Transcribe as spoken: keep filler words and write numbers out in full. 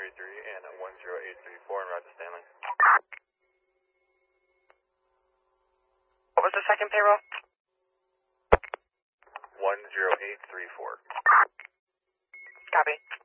three three and one zero eight three four en route to Stanley. What was the second payroll? one zero eight three four. Copy.